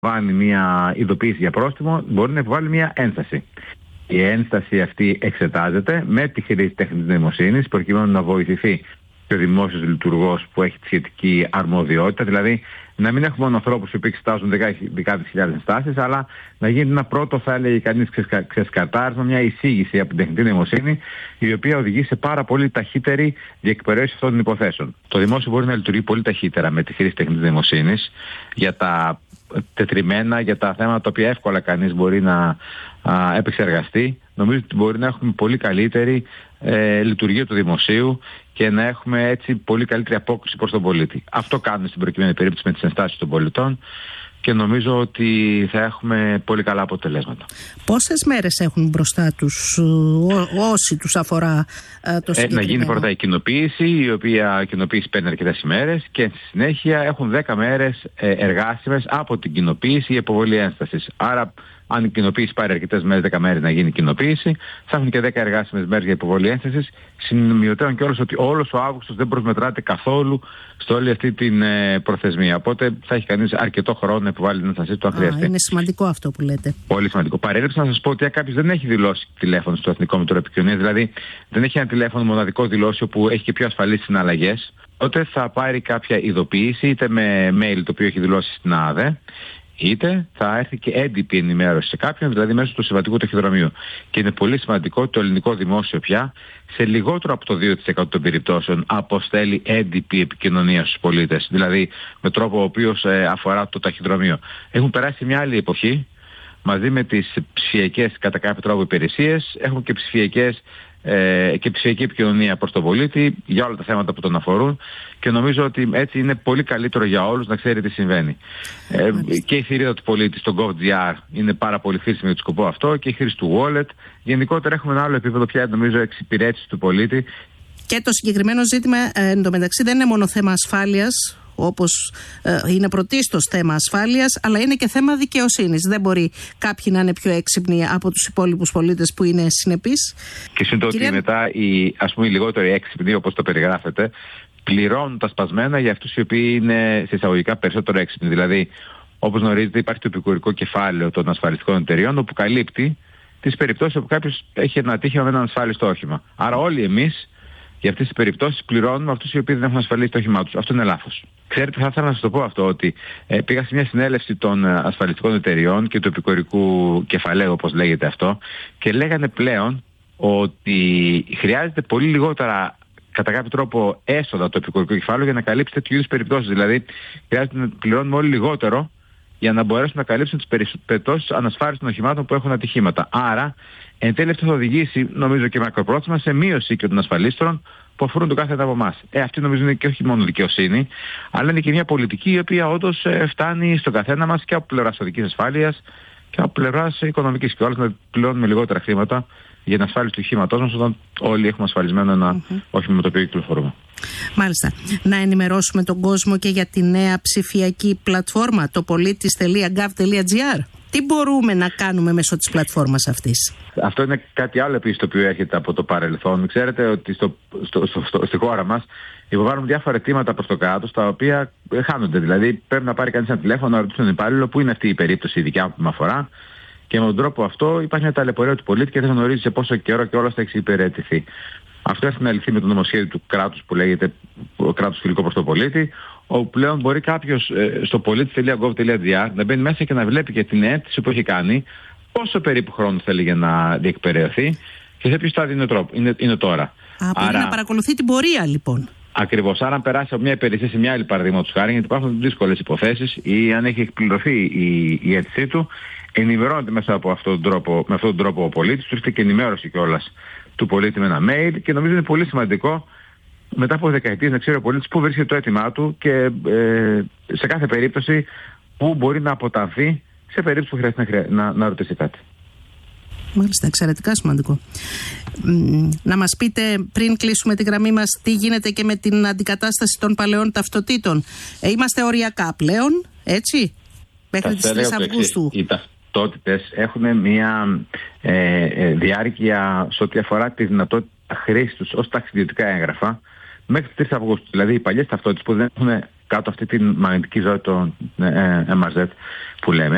βάλει μια ειδοποίηση για πρόστιμο, μπορεί να υποβάλει μια ένσταση. Η ένσταση αυτή εξετάζεται με τη χρήση τεχνητής νοημοσύνης προκειμένου να βοηθηθεί και ο δημόσιος λειτουργός που έχει τη σχετική αρμοδιότητα, δηλαδή να μην έχουμε μόνο ανθρώπους που εξετάζουν δεκάδες χιλιάδες ενστάσεις, αλλά να γίνει ένα πρώτο, θα έλεγε κανείς, ξεσκατάρισμα, μια εισήγηση από την τεχνητή νοημοσύνη, η οποία οδηγεί σε πάρα πολύ ταχύτερη διεκπαιρέωση αυτών των υποθέσεων. Το δημόσιο μπορεί να λειτουργεί πολύ ταχύτερα με τη χρήση τεχνητής νοημοσύνης για τα τετριμένα, για τα θέματα τα οποία εύκολα κανείς μπορεί να επεξεργαστεί. Νομίζω ότι μπορεί να έχουμε πολύ καλύτερη λειτουργία του δημοσίου και να έχουμε έτσι πολύ καλύτερη απόκριση προς τον πολίτη. Αυτό κάνουμε στην προκειμένη περίπτωση με τις ενστάσεις των πολιτών και νομίζω ότι θα έχουμε πολύ καλά αποτελέσματα. Πόσες μέρες έχουν μπροστά τους όσοι τους αφορά το συγκεκριμένο? Να γίνει πρώτα η κοινοποίηση, η οποία κοινοποίηση παίρνει αρκετές ημέρες και στη συνέχεια έχουν 10 μέρες εργάσιμες από την κοινοποίηση η υποβολή ένστασης. Άρα, αν η κοινοποίηση πάρει αρκετές μέρες, 10 μέρες να γίνει η κοινοποίηση, θα έχουν και 10 εργάσιμες μέρες για υποβολή ένστασης. Σημειωτέων κιόλας ότι όλος ο Αύγουστος δεν προσμετράται καθόλου σε όλη αυτή την προθεσμία. Οπότε θα έχει κανείς αρκετό χρόνο να υποβάλει την ένστασή του αν χρειαστεί. Είναι σημαντικό αυτό που λέτε. Πολύ σημαντικό. Παρέλειψα να σας πω ότι αν κάποιος δεν έχει δηλώσει τηλέφωνο στο Εθνικό Μητρό Επικοινωνίας, δηλαδή δεν έχει ένα τηλέφωνο μοναδικό δηλώσει που έχει και πιο ασφαλείς συναλλαγές, τότε θα πάρει κάποια ειδοποίηση είτε με mail το οποίο έχει δηλώσει στην ΑΔΕ, είτε θα έρθει και έντυπη ενημέρωση σε κάποιον, δηλαδή μέσω του συμβατικού ταχυδρομείου. Και είναι πολύ σημαντικό ότι το ελληνικό δημόσιο πια σε λιγότερο από το 2% των περιπτώσεων αποστέλει έντυπη επικοινωνία στους πολίτες, δηλαδή με τρόπο ο οποίος αφορά το ταχυδρομείο. Έχουν περάσει μια άλλη εποχή, μαζί με τις ψηφιακές κατά κάποιο τρόπο υπηρεσίες, έχουν και ψηφιακή επικοινωνία προς τον πολίτη για όλα τα θέματα που τον αφορούν και νομίζω ότι έτσι είναι πολύ καλύτερο για όλους να ξέρει τι συμβαίνει. Και η θηρίδα του πολίτη στο gov.gr είναι πάρα πολύ χρήσιμη για το σκοπό αυτό και η χρήση του wallet. Γενικότερα έχουμε ένα άλλο επίπεδο πια, νομίζω, εξυπηρέτηση του πολίτη. Και το συγκεκριμένο ζήτημα εντωμεταξύ δεν είναι μόνο θέμα ασφάλειας, όπως είναι πρωτίστως θέμα ασφάλειας, αλλά είναι και θέμα δικαιοσύνης. Δεν μπορεί κάποιοι να είναι πιο έξυπνοι από τους υπόλοιπους πολίτες που είναι συνεπείς. Και συνειδητοποιώ ότι μετά οι λιγότεροι έξυπνοι, όπως το περιγράφετε, πληρώνουν τα σπασμένα για αυτούς οι οποίοι είναι σε εισαγωγικά περισσότερο έξυπνοι. Δηλαδή, όπως γνωρίζετε, υπάρχει το επικουρικό κεφάλαιο των ασφαλιστικών εταιριών, όπου καλύπτει τις περιπτώσεις όπου κάποιος έχει ένα ατύχημα με ένα ασφάλιστο όχημα. Άρα, όλοι εμείς για αυτές τις περιπτώσεις πληρώνουμε αυτούς οι οποίοι δεν έχουν ασφαλίσει το όχημά τους. Αυτό είναι λάθος. Ξέρετε, θα ήθελα να σας το πω αυτό, ότι πήγα σε μια συνέλευση των ασφαλιστικών εταιριών και του επικουρικού κεφαλαίου, όπως λέγεται αυτό, και λέγανε πλέον ότι χρειάζεται πολύ λιγότερα κατά κάποιο τρόπο έσοδα το επικουρικό κεφάλαιο για να καλύψει τέτοιου είδους περιπτώσεις. Δηλαδή, χρειάζεται να πληρώνουμε όλοι λιγότερο για να μπορέσουν να καλύψουν τις περιπτώσεις ανασφάλιστων οχημάτων που έχουν ατυχήματα. Άρα, εν τέλει αυτό θα οδηγήσει, νομίζω και μακροπρόθεσμα, σε μείωση και των ασφαλίστρων που αφορούν τον κάθε ένα από εμάς. Αυτή νομίζω είναι και όχι μόνο δικαιοσύνη, αλλά είναι και μια πολιτική η οποία όντως φτάνει στον καθένα μας και από πλευράς οδικής ασφάλειας και από πλευράς οικονομικής. Και όλες να πληρώνουμε λιγότερα χρήματα για την ασφάλιση του οχήματός μας όταν όλοι έχουμε ασφαλισμένο ένα όχημα με το οποίο κυκλοφορούμε. Μάλιστα. Να ενημερώσουμε τον κόσμο και για τη νέα ψηφιακή πλατφόρμα, το politis.gov.gr. Τι μπορούμε να κάνουμε μέσω της πλατφόρμας αυτής? Αυτό είναι κάτι άλλο επίσης το οποίο έρχεται από το παρελθόν. Ξέρετε ότι στη χώρα μας υποβάλλουν διάφορα αιτήματα προς το κράτος, τα οποία χάνονται. Δηλαδή πρέπει να πάρει κανείς ένα τηλέφωνο να ρωτήσει τον υπάλληλο που είναι αυτή η περίπτωση η δικιά μου που με αφορά. Και με τον τρόπο αυτό υπάρχει μια ταλαιπωρία του πολίτη και δεν γνωρίζει σε πόσο καιρό και όλα θα εξυπηρέτηθει. Αυτό έχει να λυθεί με το νομοσχέδιο του κράτους που λέγεται κράτος φιλικό προς τον πολίτη, όπου πλέον μπορεί κάποιος στο politis.gov.gr να μπαίνει μέσα και να βλέπει και την αίτηση που έχει κάνει, πόσο περίπου χρόνο θέλει για να διεκπεραιωθεί και σε ποιο στάδιο είναι τώρα. Άρα να παρακολουθεί την πορεία λοιπόν. Ακριβώς. Άρα, αν περάσει από μια υπηρεσία σε μια άλλη, παραδείγματος χάρη, γιατί υπάρχουν δύσκολες υποθέσεις ή αν έχει εκπληρωθεί η αίτησή του, ενημερώνεται μέσα από αυτόν τον τρόπο ο πολίτης, του έρχεται και ενημέρωση κιόλας του πολίτη με ένα mail και νομίζω είναι πολύ σημαντικό μετά από δεκαετίες να ξέρει ο πολίτης πού βρίσκεται το αίτημά του και σε κάθε περίπτωση πού μπορεί να αποτανθεί σε περίπτωση που χρειάζεται να ρωτήσει κάτι. Μάλιστα, εξαιρετικά σημαντικό. Να μας πείτε πριν κλείσουμε τη γραμμή μας τι γίνεται και με την αντικατάσταση των παλαιών ταυτοτήτων. Είμαστε οριακά πλέον, έτσι, μέχρι τις 3 Αυγούστου. Οι ταυτότητες έχουν μια διάρκεια σε ό,τι αφορά τη δυνατότητα χρήσης τους ως ταξιδιωτικά έγγραφα μέχρι τις 3 Αυγούστου. Δηλαδή οι παλιές ταυτότητες που δεν έχουν κάτω αυτή τη μαγνητική ζώνη των MRZ που λέμε,